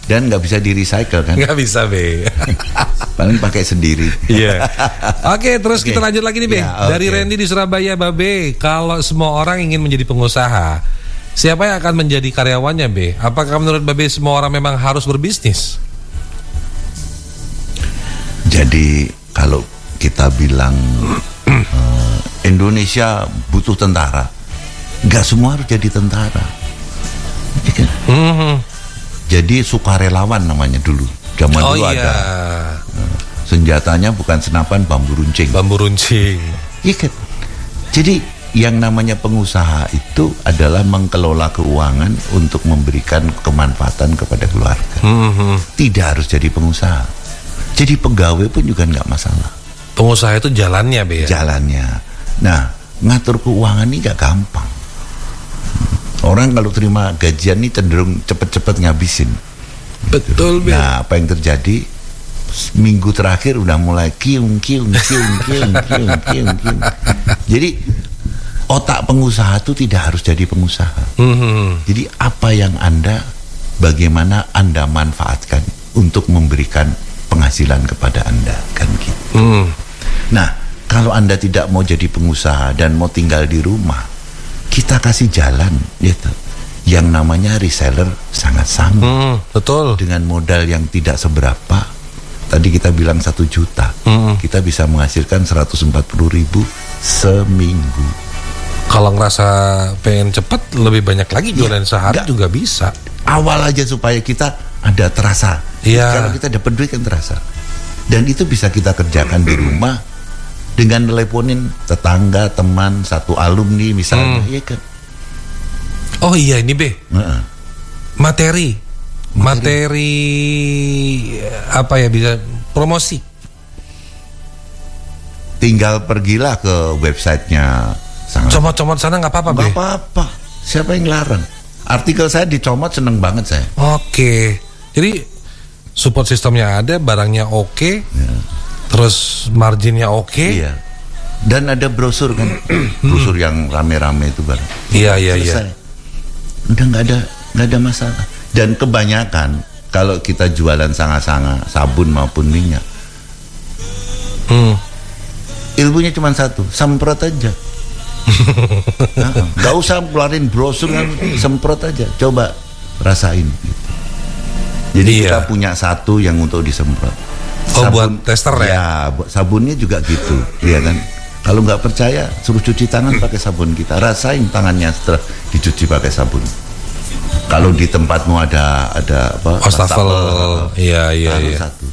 Dan nggak bisa di-recycle kan? Nggak bisa, Be. Paling pakai sendiri. Iya. Oke, terus kita lanjut lagi nih, Be. Ya, Dari Randy di Surabaya, Babe. Kalau semua orang ingin menjadi pengusaha, siapa yang akan menjadi karyawannya, Be? Apakah menurut Babe semua orang memang harus berbisnis? Jadi kalau kita bilang Indonesia butuh tentara, nggak semua harus jadi tentara. Jadi sukarelawan namanya dulu. Zaman dulu ada. Senjatanya bukan senapan, bambu runcing. Bambu runcing. Iya kan? Jadi yang namanya pengusaha itu adalah mengelola keuangan untuk memberikan kemanfaatan kepada keluarga. Tidak harus jadi pengusaha. Jadi pegawai pun juga nggak masalah. Pengusaha itu jalannya, Be. Jalannya. Nah, ngatur keuangan ini nggak gampang. Orang kalau terima gajian ini cenderung cepet-cepet ngabisin. Betul, Be. Nah, apa yang terjadi? Minggu terakhir udah mulai kiung. Jadi otak pengusaha itu tidak harus jadi pengusaha. Jadi apa yang bagaimana Anda manfaatkan untuk memberikan penghasilan kepada Anda, kan gitu. Nah, kalau Anda tidak mau jadi pengusaha dan mau tinggal di rumah, kita kasih jalan, gitu. Yang namanya reseller sangat sama. Betul. Dengan modal yang tidak seberapa. Tadi kita bilang 1 juta. Kita bisa menghasilkan 140.000 seminggu. Kalau ngerasa pengen cepat, lebih banyak lagi jualan sehari juga bisa. Awal aja supaya kita ada terasa. Kalau kita dapat duit kan terasa. Dan itu bisa kita kerjakan di rumah dengan teleponin tetangga, teman, satu alumni misalnya, iya kan? Oh iya, ini, Be. Materi apa ya, bisa promosi. Tinggal pergilah ke websitenya. Comot-comot sana nggak apa-apa, Be? Nggak apa-apa. Siapa yang larang? Artikel saya dicomot, seneng banget saya. Oke. Jadi support sistemnya ada, barangnya oke. Terus marginnya oke. Iya. Dan ada brosur kan, brosur yang rame-rame itu barang. Iya. Udah nggak ada masalah. Dan kebanyakan kalau kita jualan sanga-sanga, sabun maupun minyak, ilmunya cuma satu, semprot aja. Nggak usah keluarin brosur kan, semprot aja. Coba rasain. Gitu. Jadi kita punya satu yang untuk disemprot. Buat tester ya? Ya, sabunnya juga gitu, ya kan. Kalau nggak percaya, suruh cuci tangan pakai sabun kita. Rasain tangannya setelah dicuci pakai sabun. Kalau di tempatmu ada apa? Wastafel. Iya. Satu.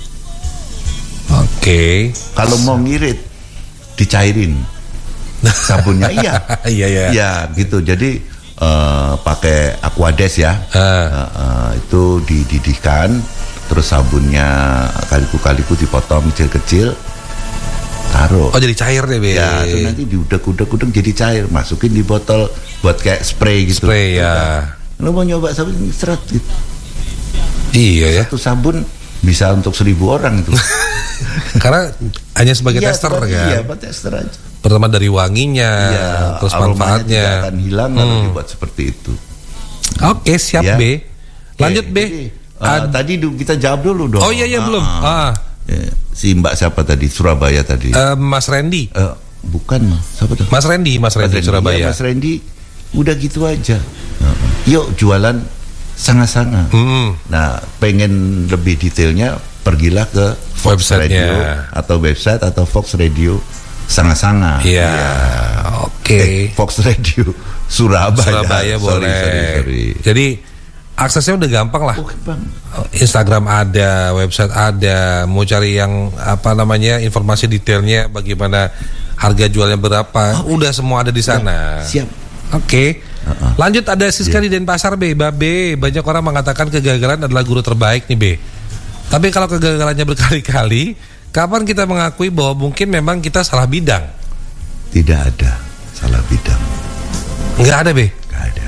Oke. Kalau mau ngirit, dicairin sabunnya. Iya. Ya, gitu. Jadi pakai Aquades ya. Itu dididihkan. Terus sabunnya kaliku dipotong kecil-kecil, taruh. Oh, jadi cair deh, Be. Ya, itu nanti diudek-udek jadi cair, masukin di botol buat kayak spray gitu. Spray ya. Lo mau nyoba sabun seret gitu. Iya ya. Satu sabun bisa untuk 1.000 orang itu. Karena hanya sebagai tester kan. Iya, buat tester aja. Pertama dari wanginya, terus manfaatnya. Tidak akan hilang kalau dibuat seperti itu. Oke, siap, Be. Lanjut, Be. Tadi kita jawab dulu dong. Oh iya belum. Si Mbak siapa tadi? Surabaya tadi. Mas Randy. Bukan, siapa tuh? Mas Randy Surabaya. Ya, Mas Randy udah gitu aja. Yuk jualan sanga-sanga. Nah, pengen lebih detailnya pergilah ke Fox Radio atau website atau Fox Radio sanga-sanga. Iya. Oke. Fox Radio Surabaya boleh. Sorry. Jadi aksesnya udah gampang lah. Instagram ada, website ada. Mau cari yang informasi detailnya, bagaimana harga jualnya berapa, udah semua ada di sana. Siap. Oke. Lanjut, ada Siska di Denpasar, Babe. Banyak orang mengatakan kegagalan adalah guru terbaik nih, Be. Tapi kalau kegagalannya berkali-kali, kapan kita mengakui bahwa mungkin memang kita salah bidang? Tidak ada salah bidang. Nggak ada, Be. Nggak ada.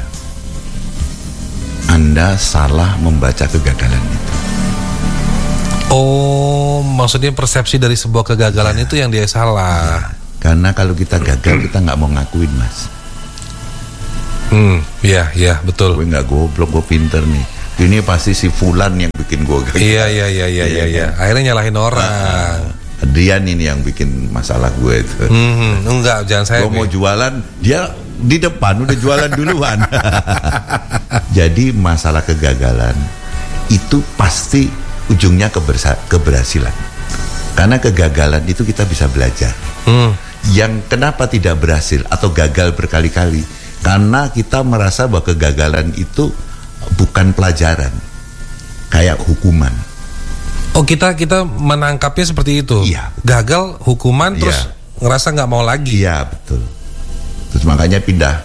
Anda salah membaca kegagalan itu. Oh, maksudnya persepsi dari sebuah kegagalan itu yang dia salah. Karena kalau kita gagal, kita nggak mau ngakuin, Mas. Iya, betul. Gue nggak goblok, gue pinter nih. ini pasti si Fulan yang bikin gue gagal. Iya. Akhirnya nyalahin orang. Dian ini yang bikin masalah gue itu. Enggak, jangan saya. Gue mau jualan, dia di depan udah jualan duluan. Jadi masalah kegagalan itu pasti ujungnya keberhasilan. Karena kegagalan itu kita bisa belajar. Yang kenapa tidak berhasil atau gagal berkali-kali? Karena kita merasa bahwa kegagalan itu bukan pelajaran, kayak hukuman. Oh, kita menangkapnya seperti itu. Iya. Gagal hukuman terus ngerasa nggak mau lagi. Iya, betul. Terus makanya pindah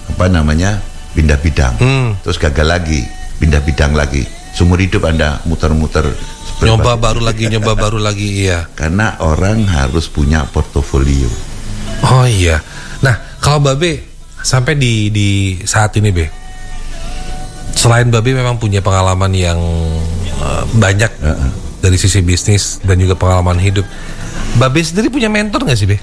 bidang. Terus gagal lagi, pindah bidang lagi. Seumur hidup Anda muter-muter. Nyoba baru lagi, iya. Karena orang harus punya portofolio. Oh iya. Nah, kalau Babe sampai di saat ini, Be, selain Babe memang punya pengalaman yang banyak dari sisi bisnis dan juga pengalaman hidup, Babe sendiri punya mentor nggak sih, Be?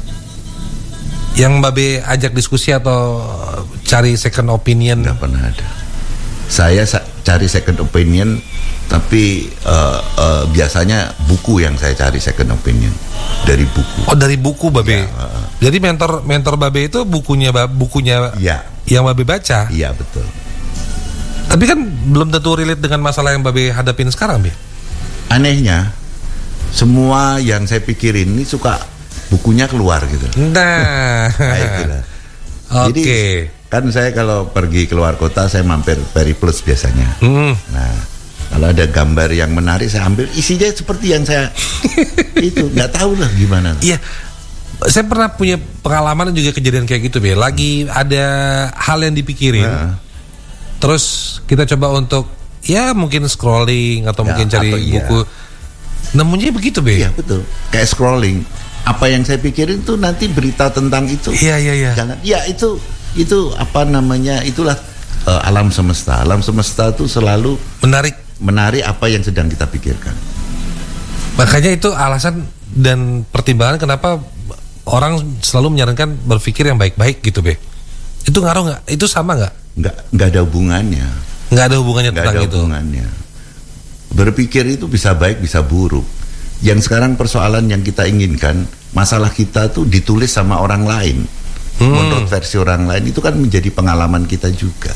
Yang Babe ajak diskusi atau cari second opinion? Nggak pernah ada. Saya cari second opinion, tapi biasanya buku yang saya cari second opinion dari buku. Oh, dari buku Babe. Jadi mentor Babe itu bukunya ya, yang Babe baca. Iya, betul. Tapi kan belum tentu relate dengan masalah yang Babe hadapin sekarang, Be. Anehnya, semua yang saya pikirin ini suka bukunya keluar gitu. Nah, kayak gitu. Jadi kan saya kalau pergi keluar kota saya mampir Periplus biasanya. Nah, kalau ada gambar yang menarik saya ambil, isinya seperti yang saya itu nggak tahu lah gimana. Iya, saya pernah punya pengalaman dan juga kejadian kayak gitu, Be. Lagi ada hal yang dipikirin, terus kita coba untuk mungkin scrolling atau mungkin cari buku. Nemunya begitu, Be. Iya, betul. Kayak scrolling. Apa yang saya pikirin tuh nanti berita tentang itu. Iya. Jangan. Ya itu apa namanya? Itulah alam semesta. Alam semesta itu selalu menarik apa yang sedang kita pikirkan. Makanya itu alasan dan pertimbangan kenapa orang selalu menyarankan berpikir yang baik-baik gitu, Be. Itu ngaruh nggak? Itu sama nggak? Nggak ada hubungannya. Nggak ada hubungannya tentang itu. Hubungannya. Berpikir itu bisa baik, bisa buruk. Yang sekarang persoalan yang kita inginkan, masalah kita tuh ditulis sama orang lain. Menurut versi orang lain itu kan menjadi pengalaman kita juga.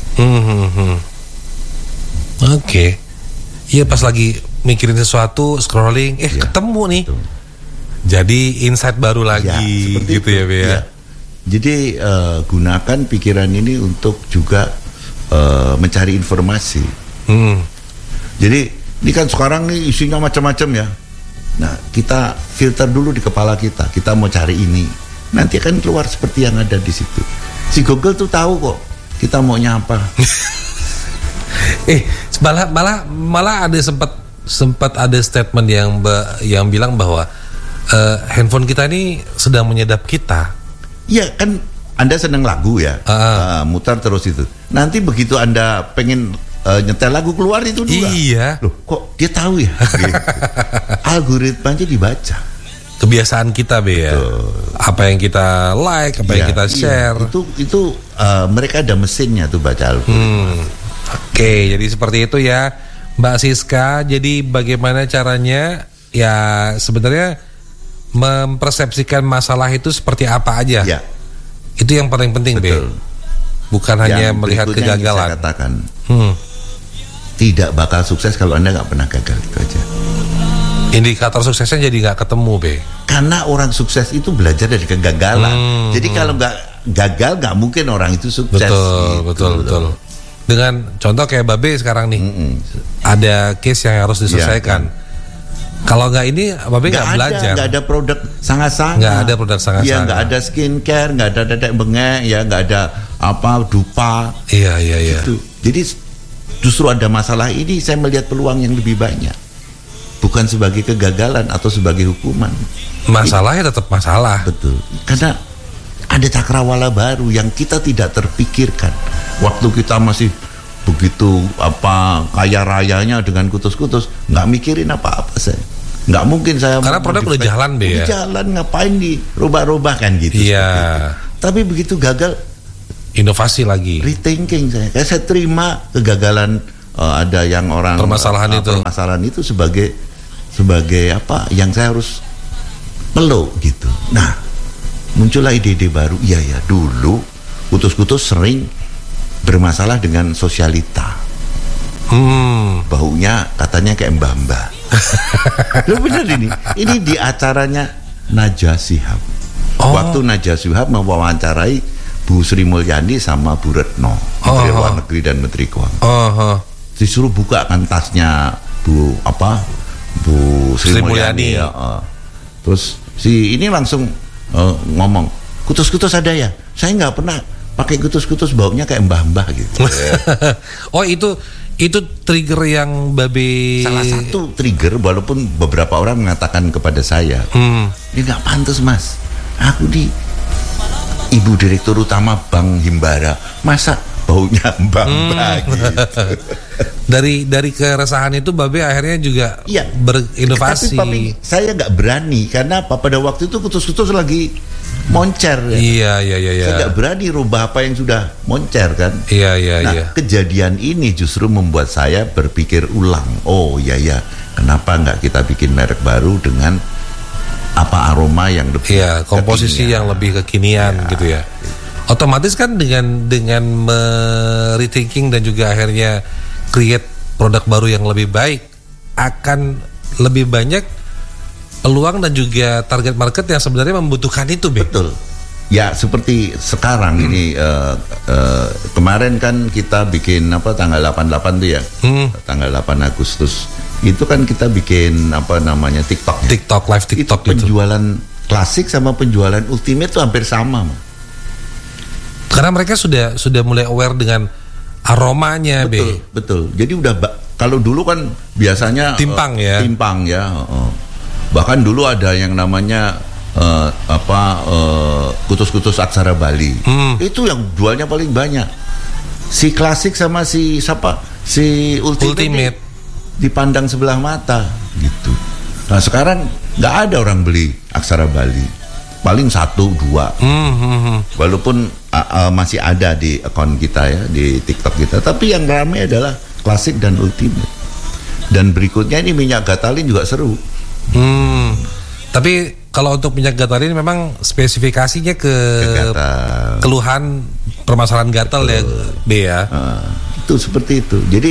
Oke. Iya, pas lagi mikirin sesuatu, scrolling, ketemu nih. Betul. Jadi insight baru lagi gitu itu. Ya, Be. Ya. Jadi gunakan pikiran ini untuk juga mencari informasi. Jadi ini kan sekarang nih isinya macam-macam ya. Nah, kita filter dulu di kepala kita. Kita mau cari ini, nanti akan keluar seperti yang ada di situ. Si Google tuh tahu kok kita maunya apa. malah ada sempat ada statement yang bilang bahwa handphone kita ini sedang menyedap kita. Iya kan, Anda seneng lagu ya, mutar terus itu. Nanti begitu Anda pengen nyetel lagu keluar itu juga. Iya. Loh, kok dia tahu ya? Gitu. Algoritmanya dibaca. Kebiasaan kita, Be, ya. Apa yang kita like, apa yang kita share. Itu mereka ada mesinnya tuh baca algoritma. Oke, jadi seperti itu ya, Mbak Siska. Jadi bagaimana caranya ya sebenarnya mempersepsikan masalah itu seperti apa aja. Ya. Itu yang paling penting, Be. Bukan hanya melihat kegagalan. Saya katakan, tidak bakal sukses kalau Anda nggak pernah gagal, itu aja. Indikator suksesnya jadi nggak ketemu, Be. Karena orang sukses itu belajar dari kegagalan. Jadi kalau nggak gagal, nggak mungkin orang itu sukses. Betul. Dengan contoh kayak Babe sekarang nih, ada case yang harus diselesaikan. Kalau nggak ini, Babe nggak belajar. Nggak ada produk sangat-sangat. Nggak ada produk sangat-sangat. Iya, nggak ada skincare, nggak ada dedek bengek, ya nggak ada dupa. Iya. Gitu. Jadi justru ada masalah ini, saya melihat peluang yang lebih banyak. Bukan sebagai kegagalan atau sebagai hukuman. Masalahnya tetap masalah. Betul. Karena ada cakrawala baru yang kita tidak terpikirkan. Waktu kita masih begitu kaya rayanya dengan kutus-kutus, nggak mikirin apa-apa saya. Nggak mungkin saya. Karena produk udah jalan, Be, ya. Jalan, ngapain dirubah-rubah kan gitu. Iya. Tapi begitu gagal, inovasi lagi. Rethinking saya. Kayak saya terima kegagalan ada yang orang permasalahan itu sebagai apa yang saya harus peluk gitu. Nah, muncullah ide-ide baru. Iya ya, dulu Kutus-Kutus sering bermasalah dengan sosialita. Baunya katanya kayak mbah-mbah. Loh bener ini di acaranya Najwa Shihab. Waktu Najwa Shihab mewawancarai Bu Sri Mulyani sama Bu Retno, Menteri Luar Negeri dan Menteri Keuangan. Disuruh buka kan tasnya Bu Sri Mulyani. Terus si ini langsung ngomong, Kutus-Kutus ada ya? Saya nggak pernah pakai Kutus-Kutus, baunya kayak mbah-mbah gitu. Oh itu trigger yang Babe. Salah satu trigger, walaupun beberapa orang mengatakan kepada saya, ini nggak pantas Mas, aku di Ibu Direktur Utama Bank Himbara, masa baunya mbah-mbah gitu. Dari keresahan itu Babe akhirnya juga berinovasi. Tapi saya nggak berani karena apa? Pada waktu itu Kutus-Kutus lagi moncer ya. Iya. Saya nggak berani rubah apa yang sudah moncer kan. Iya. Kejadian ini justru membuat saya berpikir ulang. Oh iya, kenapa nggak kita bikin merek baru dengan apa aroma yang lebih komposisi yang lebih kekinian gitu ya. Otomatis kan dengan rethinking dan juga akhirnya create produk baru yang lebih baik, akan lebih banyak peluang dan juga target market yang sebenarnya membutuhkan itu, Be. Betul. Ya seperti sekarang ini kemarin kan kita bikin tanggal 88 tuh ya. Tanggal 8 Agustus. Itu kan kita bikin TikTok ya. Live TikTok itu penjualan klasik sama penjualan ultimate tuh hampir sama. Karena mereka sudah mulai aware dengan aromanya, Betul. Jadi udah kalau dulu kan biasanya timpang ya. Bahkan dulu ada yang namanya Kutus-Kutus Aksara Bali. Itu yang jualnya paling banyak. Si klasik sama si ultimate dipandang sebelah mata gitu. Nah sekarang nggak ada orang beli Aksara Bali, paling 1-2. Walaupun masih ada di akun kita ya, di TikTok kita, tapi yang ramai adalah klasik dan ultimate. Dan berikutnya ini minyak gatalin juga seru. Tapi kalau untuk minyak gatalin memang spesifikasinya ke keluhan permasalahan gatal ya, B ya. Itu seperti itu. Jadi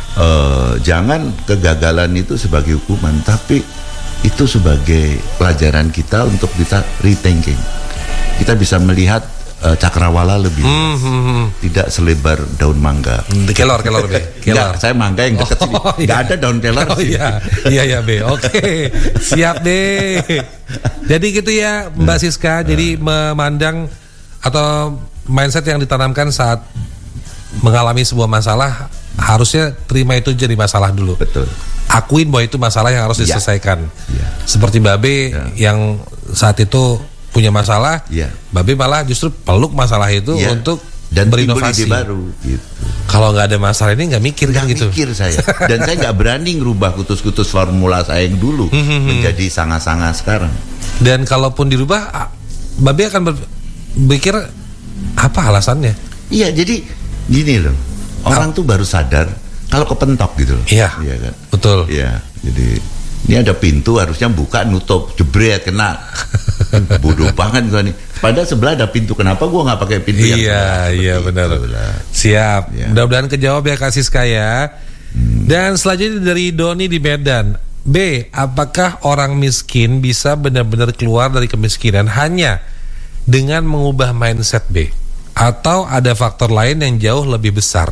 jangan kegagalan itu sebagai hukuman, tapi itu sebagai pelajaran kita untuk bisa rethinking. Kita bisa melihat cakrawala lebih luas, tidak selebar daun mangga. Kelor Enggak, saya mangga yang dekat sini. Enggak ada daun kelor. Iya B. Oke. Siap deh. Jadi gitu ya Mbak Siska. Jadi memandang atau mindset yang ditanamkan saat mengalami sebuah masalah, harusnya terima itu jadi masalah dulu. Betul. Akuin bahwa itu masalah yang harus diselesaikan. Seperti Babe yang saat itu punya masalah, Babe malah justru peluk masalah itu untuk dan berinovasi baru gitu. Kalau nggak ada masalah ini nggak mikir kan gitu. Mikir saya. Dan saya nggak berani ngerubah Kutus-Kutus formula saya yang dulu menjadi sanga-sanga sekarang. Dan kalaupun dirubah, Babe akan berpikir apa alasannya? Iya, jadi gini loh. Orang tuh baru sadar kalau kepentok gitu loh. Iya kan? Betul. Iya, jadi ini ada pintu harusnya buka nutup jebret kena. Bodoh banget gua nih. Padahal sebelah ada pintu, kenapa gua nggak pakai pintu yang sebelah? Iya benar. Siap. Mudah-mudahan kejawab ya Kak Siska ya. Dan selanjutnya dari Doni di Medan. B, apakah orang miskin bisa benar-benar keluar dari kemiskinan hanya dengan mengubah mindset, B? Atau ada faktor lain yang jauh lebih besar?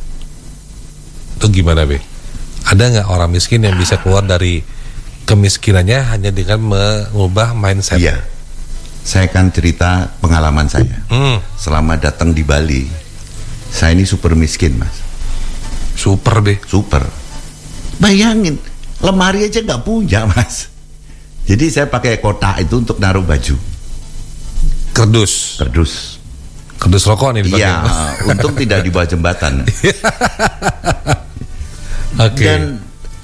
Itu gimana, B? Ada nggak orang miskin yang bisa keluar dari kemiskinannya hanya dengan mengubah mindset? Iya. Saya akan cerita pengalaman saya. Selama datang di Bali, saya ini super miskin, Mas. Super, B? Super. Bayangin, lemari aja nggak punya, Mas. Jadi saya pakai kotak itu untuk naruh baju. Kerdus rokok nih dipakai. Iya, untung tidak di bawah jembatan. Dan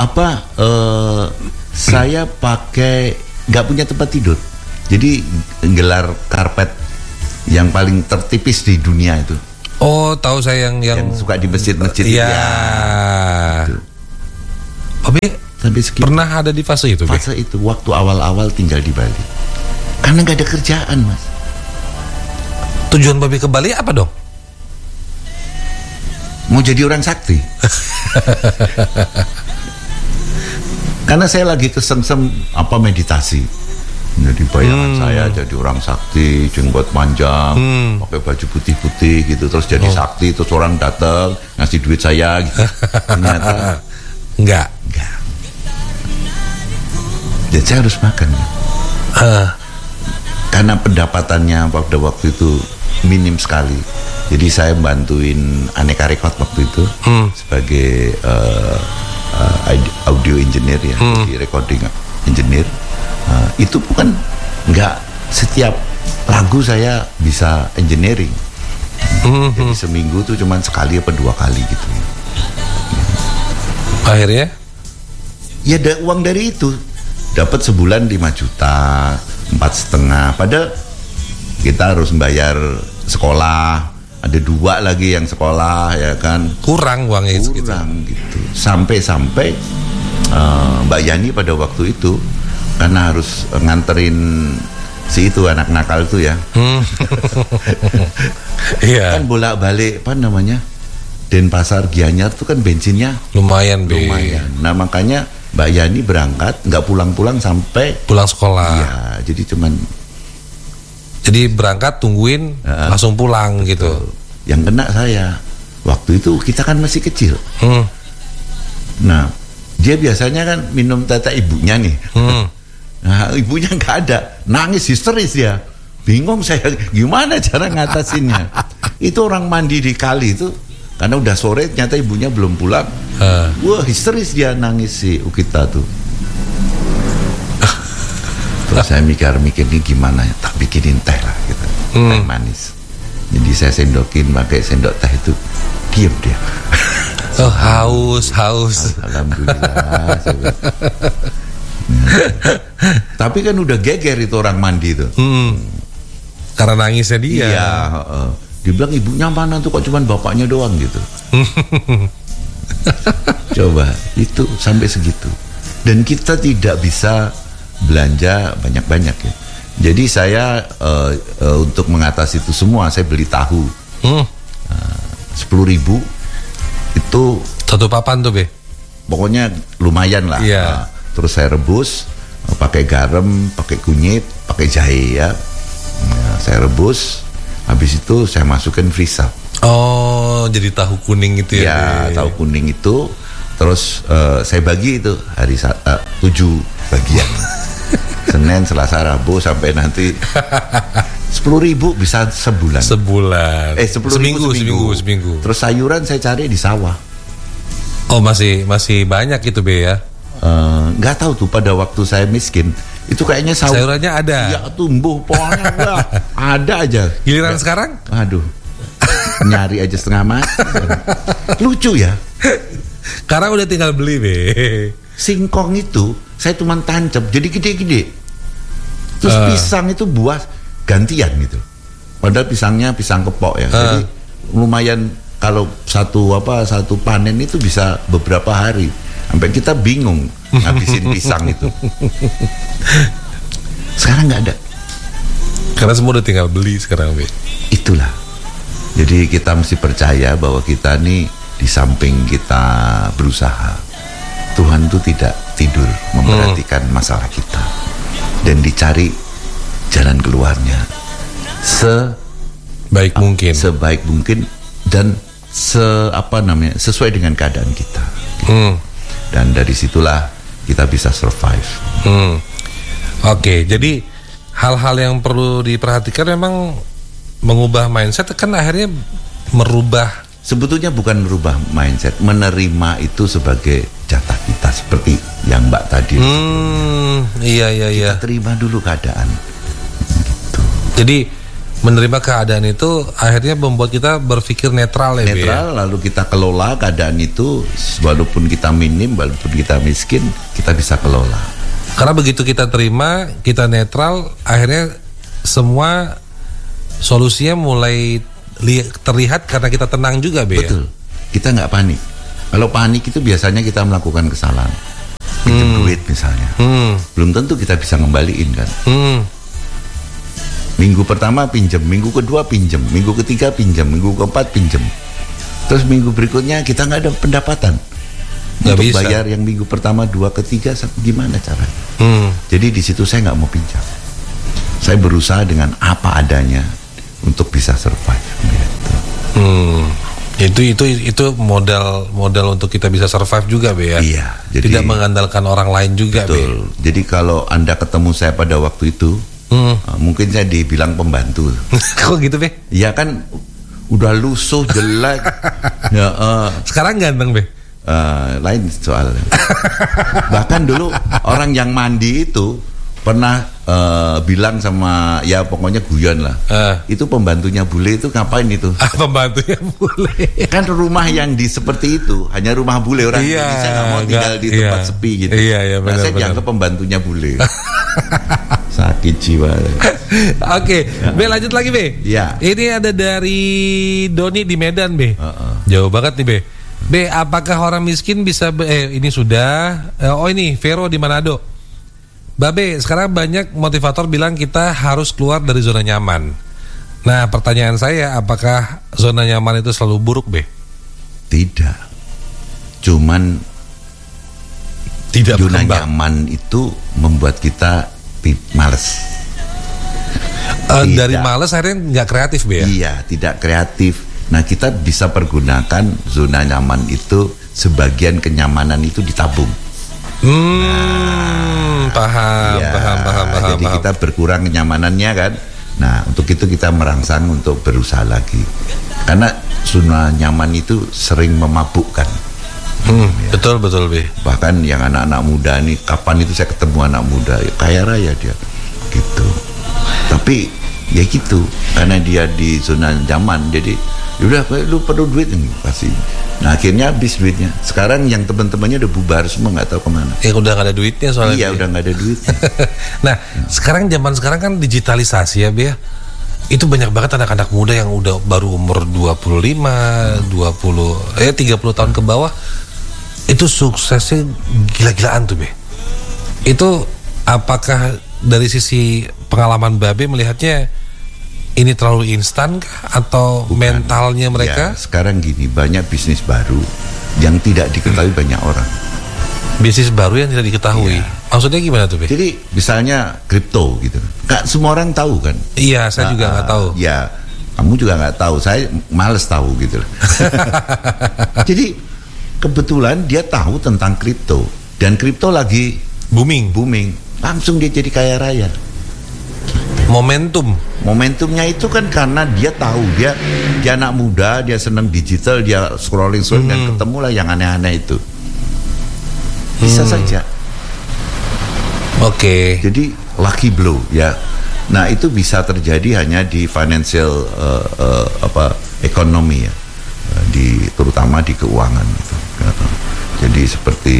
saya pakai nggak punya tempat tidur, jadi gelar karpet yang paling tertipis di dunia itu. Oh, tahu saya yang suka di masjid-masjid ya. Gitu. Babe Sampai segitu. pernah ada di fase itu, Be? Fase itu waktu awal-awal tinggal di Bali. Karena nggak ada kerjaan, Mas. Tujuan Babe ke Bali apa dong? Mau jadi orang sakti. Karena saya lagi kesengsem meditasi. Jadi bayangan saya jadi orang sakti, jenggot panjang, pakai baju putih-putih gitu, terus jadi sakti, terus orang datang ngasih duit saya gitu. Ternyata enggak. Dan saya harus makan. Karena pendapatannya pada waktu itu minim sekali. Jadi saya bantuin Aneka Record waktu itu sebagai audio engineer ya, jadi recording engineer. Itu bukan nggak setiap lagu saya bisa engineering. Jadi seminggu tuh cuman sekali apa 2 kali gitu. Akhirnya? Ya ada uang dari itu. Dapat sebulan 5 juta, 4,5. Padahal kita harus membayar sekolah. Ada 2 lagi yang sekolah ya kan. Kurang uangnya itu. Kurang gitu. Sampai Mbak Yani pada waktu itu karena harus nganterin si itu anak nakal itu ya. Iya. Kan bolak-balik apa namanya? Denpasar Gianyar itu kan bensinnya lumayan, Be. lumayan. Nah, makanya Mbak Yani berangkat nggak pulang-pulang sampai pulang sekolah. Iya, jadi berangkat tungguin langsung pulang gitu. Yang kena saya. Waktu itu kita kan masih kecil. Nah, dia biasanya kan minum tete ibunya nih. Nah, ibunya nggak ada, nangis histeris ya. Bingung saya gimana cara ngatasinnya. Itu orang mandi di kali itu karena udah sore ternyata ibunya belum pulang. Wah, histeris dia nangis si Ukita tuh. Terus saya mikir nih gimana ya, tak bikinin teh lah gitu. Teh manis. Jadi saya sendokin pakai sendok teh itu, diam dia. Oh, haus. Alhamdulillah. Tapi kan udah geger itu orang mandi itu. Karena nangisnya dia. Iya. Dibilang ibunya mana tuh, kok cuman bapaknya doang gitu. Coba itu sampai segitu. Dan kita tidak bisa belanja banyak-banyak ya. Jadi saya untuk mengatasi itu semua saya beli tahu 10.000 itu satu papan tuh, Be. Pokoknya lumayan lah. Iya. Terus saya rebus pakai garam, pakai kunyit, pakai jahe ya. Nah, saya rebus, habis itu saya masukkan freezer. Oh, jadi tahu kuning itu ya? Ya, tahu kuning itu. Terus saya bagi itu hari 7 bagian. Senin, Selasa, Rabu sampai nanti 10.000 bisa sebulan. 10.000 seminggu. Terus sayuran saya cari di sawah. Oh, masih banyak itu, Be ya? Nggak tahu tuh pada waktu saya miskin itu kayaknya sayurannya ada. Ya tumbuh pohonnya ada aja. Giliran sekarang? Aduh, nyari aja setengah mati. Lucu ya. Karena udah tinggal beli, Be. Singkong itu saya cuma tancap jadi gede-gede. Terus pisang itu buah gantian gitu. Padahal pisangnya pisang kepok ya. Jadi lumayan kalau satu panen itu bisa beberapa hari. Sampai kita bingung ngabisin pisang itu. Sekarang nggak ada. Karena semua udah tinggal beli sekarang, Be. Itulah. Jadi kita mesti percaya bahwa kita nih di samping kita berusaha, Tuhan tuh tidak tidur memperhatikan masalah kita dan dicari jalan keluarnya sebaik mungkin dan sesuai dengan keadaan kita. Dan dari situlah kita bisa survive. Oke, jadi hal-hal yang perlu diperhatikan memang mengubah mindset kan akhirnya merubah. Sebetulnya bukan merubah mindset, menerima itu sebagai jatah kita seperti yang Mbak tadi. Iya. Kita terima dulu keadaan. Gitu. Jadi menerima keadaan itu akhirnya membuat kita berpikir netral ya. Netral, lalu kita kelola keadaan itu, walaupun kita minim, walaupun kita miskin, kita bisa kelola. Karena begitu kita terima, kita netral, akhirnya semua solusinya mulai terlihat karena kita tenang juga, Be. Betul. Kita nggak panik. Kalau panik itu biasanya kita melakukan kesalahan. Pinjam duit misalnya. Belum tentu kita bisa ngembaliin kan. Minggu pertama pinjam, minggu kedua pinjam, minggu ketiga pinjam, minggu keempat pinjam. Terus minggu berikutnya kita nggak ada pendapatan. Untuk bisa bayar yang minggu pertama, dua, ketiga, gimana caranya? Jadi di situ saya nggak mau pinjam. Saya berusaha dengan apa adanya untuk bisa survive. Gitu. Itu modal untuk kita bisa survive juga, Be, ya. Iya. Jadi, tidak mengandalkan orang lain juga, betul. Be. Jadi kalau Anda ketemu saya pada waktu itu, mungkin saya dibilang pembantu. Kok gitu, Be? Iya kan, udah lusuh, jelek. Sekarang ganteng, Be. Lain soal. Bahkan dulu orang yang mandi itu pernah bilang sama, ya pokoknya guyon lah. Itu pembantunya bule itu ngapain itu? Pembantunya bule. Kan rumah yang seperti itu hanya rumah bule, orang Indonesia nggak mau tinggal di tempat sepi gitu. Iya, benar, saya dianggap pembantunya bule. Sakit jiwa. Oke, Be, lanjut lagi, Be. Ya. Ini ada dari Doni di Medan, Be. Jauh banget nih, Be. Be, apakah orang miskin bisa ini sudah ini Vero di Manado. Babe, sekarang banyak motivator bilang kita harus keluar dari zona nyaman. Nah, pertanyaan saya, apakah zona nyaman itu selalu buruk, Be? Tidak. Cuman tidak zona nyaman itu membuat kita males. Dari males akhirnya nggak kreatif, Be, ya? Iya, tidak kreatif. Nah, kita bisa pergunakan zona nyaman itu, sebagian kenyamanan itu ditabung. Paham. Jadi kita berkurang kenyamanannya kan. Nah, untuk itu kita merangsang untuk berusaha lagi. Karena zona nyaman itu sering memabukkan. Betul, Be. Bahkan yang anak-anak muda nih, kapan itu saya ketemu anak muda, ya kaya raya dia, gitu. Tapi ya gitu, karena dia di zona nyaman, jadi yaudah, lu perlu duit nih pasti. Nah, akhirnya habis duitnya. Sekarang yang teman-temannya udah bubar semua, nggak tahu kemana. Ya udah nggak ada duitnya soalnya. Iya, udah nggak ada duitnya. Nah, sekarang zaman sekarang kan digitalisasi ya, Be. Itu banyak banget anak-anak muda yang udah baru umur 25, 30 tahun ke bawah. Itu suksesnya gila-gilaan tuh, Be. Itu apakah dari sisi pengalaman Babe melihatnya ini terlalu instan kah? Atau bukan, mentalnya mereka? Ya, sekarang gini, banyak bisnis baru yang tidak diketahui banyak orang. Bisnis baru yang tidak diketahui. Ya. Maksudnya gimana tuh, Be? Jadi misalnya kripto gitu. Gak semua orang tahu kan? Iya, saya juga nggak tahu. Ya, kamu juga nggak tahu. Saya males tahu gitu. Jadi kebetulan dia tahu tentang kripto, dan kripto lagi booming. Langsung dia jadi kaya raya. Momentumnya itu kan karena dia tahu, dia anak muda, dia senang digital, dia scrolling dan ketemulah yang aneh-aneh itu. Bisa saja. Oke. Jadi lucky blow ya. Nah, itu bisa terjadi hanya di financial ekonomi ya, terutama di keuangan gitu. Jadi seperti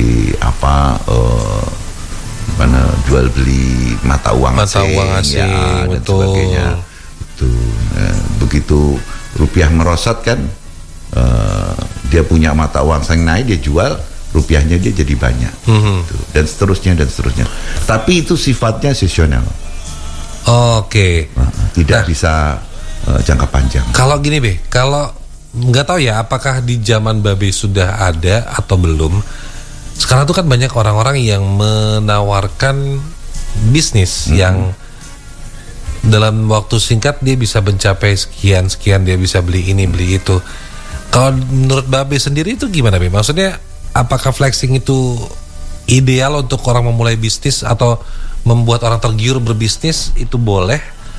mana jual beli mata uang asing ya, dan sebagainya itu. Begitu rupiah merosot kan, dia punya mata uang asing naik, dia jual, rupiahnya dia jadi banyak gitu. Dan seterusnya. Tapi itu sifatnya seasonal. Oke. Tidak bisa jangka panjang. Kalau gini, Be, kalau nggak tahu ya apakah di zaman Babe sudah ada atau belum. Sekarang tuh kan banyak orang-orang yang menawarkan bisnis yang dalam waktu singkat dia bisa mencapai sekian, dia bisa beli ini, beli itu. Kalau menurut Babe sendiri itu gimana, Be? Maksudnya apakah flexing itu ideal untuk orang memulai bisnis atau membuat orang tergiur berbisnis, itu boleh?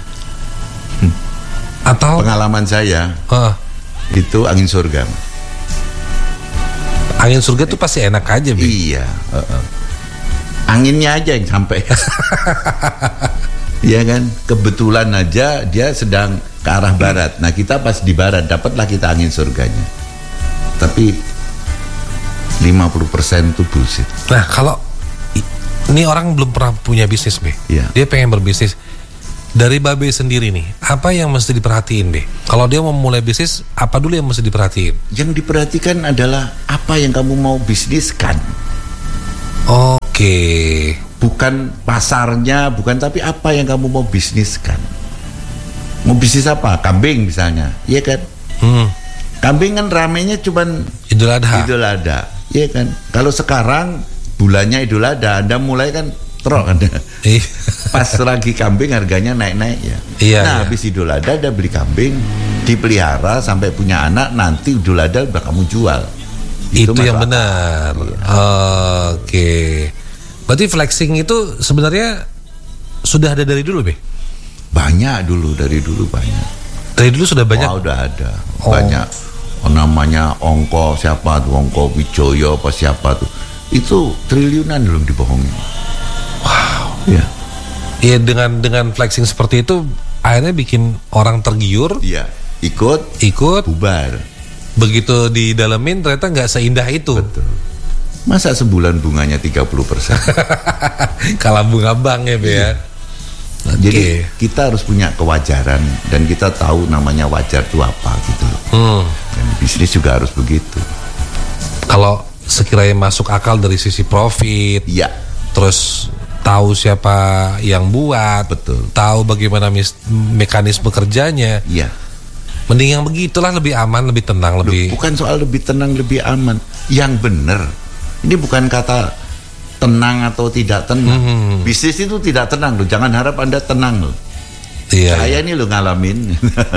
Atau pengalaman saya itu angin surga. Angin surga tuh pasti enak aja, Be. Iya. Anginnya aja yang sampai. Iya kan, kebetulan aja dia sedang ke arah barat. Nah, kita pas di barat, dapatlah kita angin surganya. Tapi 50% tuh bullshit. Nah, kalau ini orang belum pernah punya bisnis, Be. Iya. Dia pengen berbisnis. Dari Babe sendiri nih, apa yang mesti diperhatiin deh? Kalau dia mau mulai bisnis, apa dulu yang mesti diperhatiin? Yang diperhatikan adalah apa yang kamu mau bisniskan. Oke. Bukan pasarnya, bukan, tapi apa yang kamu mau bisniskan. Mau bisnis apa? Kambing misalnya, iya kan? Kambing kan ramenya cuman Idul Adha. Idul Adha, iya kan? Kalau sekarang bulannya Idul Adha, Anda mulai kan trok Anda. Pas lagi kambing harganya naik-naik ya. Iya, nah, iya. habis Idul Adha Anda beli kambing, dipelihara sampai punya anak, nanti Idul Adha udah kamu jual. Itu yang benar. Iya. Oke. Berarti flexing itu sebenarnya sudah ada dari dulu, Be? Banyak dulu, dari dulu banyak. Dari dulu sudah banyak? Oh, udah ada. Banyak. Namanya Ongko, siapa tuh? Ongko Wijoyo apa siapa tuh? Itu triliunan dulu dibohongin. Wow. Iya. Iya, dengan flexing seperti itu akhirnya bikin orang tergiur. Iya. Ikut bubar. Begitu didalemin ternyata nggak seindah itu. Betul. Masa sebulan bunganya 30%? Kalah bunga bank ya, Be ya. Jadi kita harus punya kewajaran dan kita tahu namanya wajar itu apa gitu loh. Dan bisnis juga harus begitu. Kalau sekiranya masuk akal dari sisi profit, Iya. terus tahu siapa yang buat, Betul. tahu bagaimana mekanisme kerjanya, Iya. mending yang begitulah, lebih aman, lebih tenang, lebih. Bukan soal lebih tenang, lebih aman. Yang benar. Ini bukan kata tenang atau tidak tenang. Bisnis itu tidak tenang loh. Jangan harap Anda tenang loh. Iya. Saya ini loh ngalamin.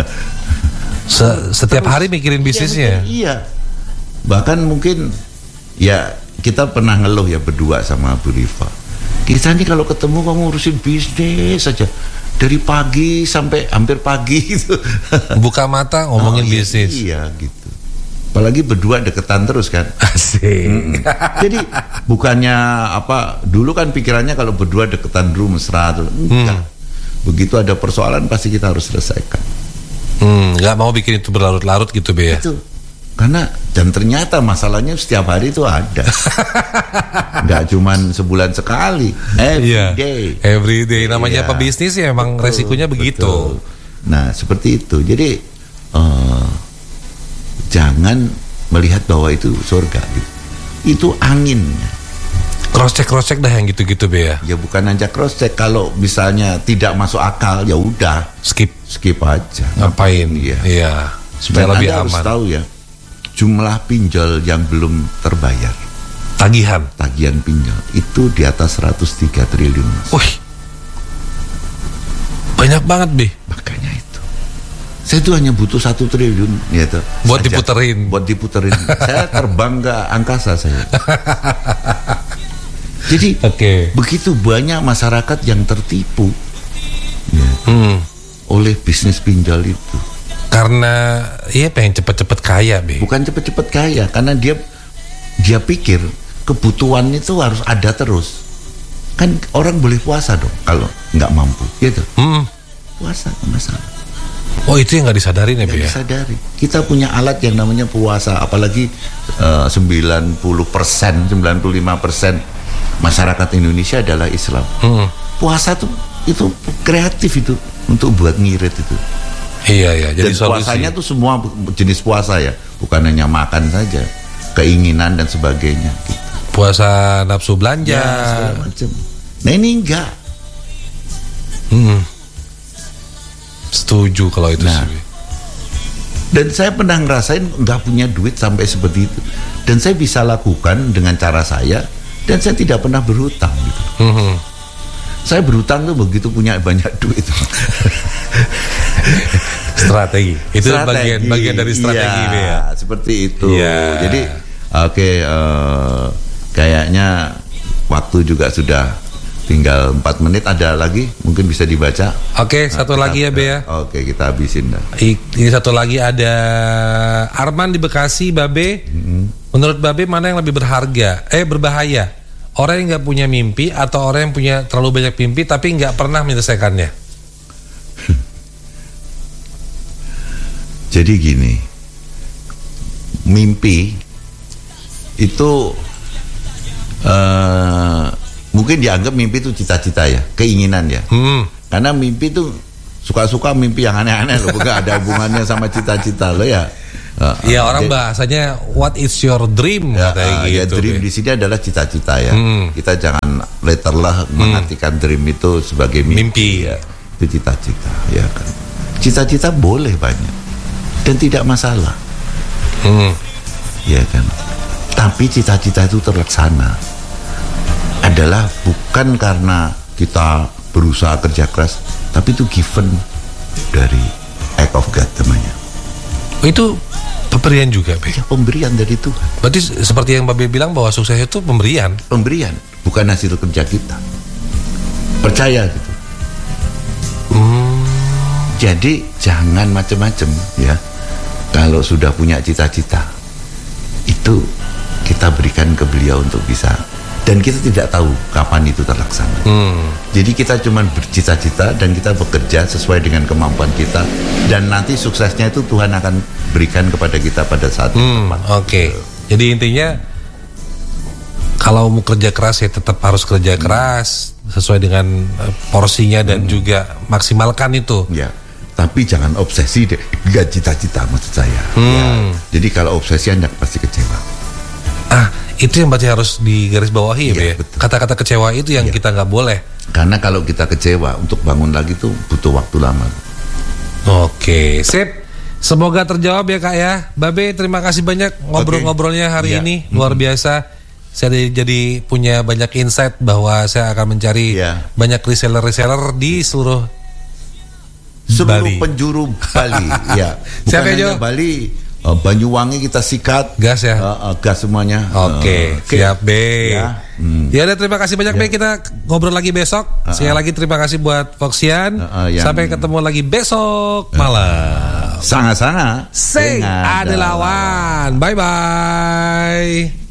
Setiap hari mikirin bisnisnya. Iya. Bahkan mungkin ya kita pernah ngeluh ya berdua sama Bu Rifa. Kita nih kalau ketemu kamu ngurusin bisnis saja. Dari pagi sampai hampir pagi gitu. Buka mata ngomongin bisnis. Iya gitu. Apalagi berdua deketan terus kan. Asik. Jadi bukannya apa, dulu kan pikirannya kalau berdua deketan dulu mesra tuh. Enggak. Begitu ada persoalan pasti kita harus selesaikan. Nggak mau bikin itu berlarut-larut gitu, Be ya. Itu. Karena dan ternyata masalahnya setiap hari itu ada. Nggak cuman sebulan sekali. Every day. Namanya pebisnis ya emang resikonya begitu. Betul. Nah, seperti itu. Jadi jangan melihat bahwa itu surga gitu. Itu angin. Cross check dah yang gitu-gitu, Be ya. Ya bukan hanya cross check, kalau misalnya tidak masuk akal ya udah skip aja. Ngapain? Iya. Supaya Dan lebih Anda aman. harus tahu ya, jumlah pinjol yang belum terbayar, Tagihan pinjol itu di atas 103 triliun. Mas. Wih, banyak banget, Be. Makanya itu saya tuh hanya butuh 1 triliun gitu, Buat saja. diputerin. Saya terbang ke angkasa saya. Jadi begitu banyak masyarakat yang tertipu ya, oleh bisnis pinjol itu. Karena pengen cepet-cepet kaya, Be. Bukan cepet-cepet kaya, karena dia pikir kebutuhan itu harus ada terus. Kan orang boleh puasa dong kalau nggak mampu, gitu. Puasa nggak masalah. Oh, itu yang nggak disadari nih, Be ya. Disadari. Kita punya alat yang namanya puasa, apalagi 90%, 95% masyarakat Indonesia adalah Islam. Puasa tuh itu kreatif itu untuk buat ngirit itu. Iya. Jadi Dan puasanya tuh semua jenis puasa ya, bukan hanya makan saja, keinginan dan sebagainya. Gitu. Puasa nafsu belanja. Ya, segala macam. Nah ini enggak. Setuju kalau itu sih. Dan saya pernah ngerasain nggak punya duit sampai seperti itu. Dan saya bisa lakukan dengan cara saya, dan saya tidak pernah berhutang gitu. Saya berhutang tuh begitu punya banyak duit. Strategi. Itu bagian dari strategi, ya. Seperti itu. Ya. Jadi kayaknya waktu juga sudah tinggal 4 menit, ada lagi mungkin bisa dibaca. Oke, satu lagi ya, Be ya. Oke, kita habisin dah. Ini satu lagi ada Arman di Bekasi, Babe. Menurut Babe mana yang lebih berbahaya? Orang yang nggak punya mimpi atau orang yang punya terlalu banyak mimpi tapi nggak pernah menyelesaikannya? Jadi gini, mimpi itu mungkin dianggap mimpi itu cita-cita ya, keinginan ya. Karena mimpi itu suka-suka mimpi yang aneh-aneh loh, bukan ada hubungannya sama cita-cita lo ya. Ya orang bahasanya what is your dream katanya ya, gitu. dream di sini adalah cita-cita ya. Kita jangan letterlah mengartikan dream itu sebagai mimpi. Ya. Itu cita-cita ya kan. Cita-cita boleh banyak dan tidak masalah. Ya kan. Tapi cita-cita itu terlaksana adalah bukan karena kita berusaha kerja keras, tapi itu given dari act of God namanya. Itu pemberian juga, Be? Ya, pemberian dari Tuhan. Berarti seperti yang Babe bilang bahwa sukses itu pemberian. Pemberian, bukan hasil kerja kita. Percaya gitu. Jadi jangan macam-macam ya. Kalau sudah punya cita-cita, itu kita berikan ke beliau untuk bisa. Dan kita tidak tahu kapan itu terlaksana. Jadi kita cuma bercita-cita dan kita bekerja sesuai dengan kemampuan kita. Dan nanti suksesnya itu Tuhan akan berikan kepada kita pada saat yang tepat. Oke. Jadi intinya kalau mau kerja keras ya tetap harus kerja keras sesuai dengan porsinya dan juga maksimalkan itu. Ya. Tapi jangan obsesi deh, gak cita-cita maksud saya. Ya. Jadi kalau obsesi Anda pasti kecewa. Itu yang berarti harus digarisbawahi ya, betul. Kata-kata kecewa itu yang kita nggak boleh. Karena kalau kita kecewa untuk bangun lagi tuh butuh waktu lama. Oke, sip. Semoga terjawab ya Kak ya. Babe, terima kasih banyak ngobrol-ngobrolnya hari ini, luar biasa. Saya jadi punya banyak insight bahwa saya akan mencari banyak reseller di seluruh Bali. Penjuru Bali. Ya. Bukan Siapa hanya Bali. Banyuwangi kita sikat gas ya, gas semuanya. Oke. Siap Be. Ya udah, terima kasih banyak Be. Kita ngobrol lagi besok. Sekali lagi terima kasih buat Foxian. Sampai ketemu lagi besok malam. Sangat-sangat. Sing ada lawan. Bye bye.